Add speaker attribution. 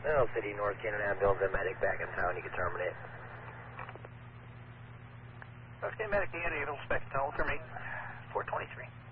Speaker 1: Middle City, North Cannon Ambulance, and medic back in town. You can terminate.
Speaker 2: Okay, medic, the Indian, spec, tell for me. 423.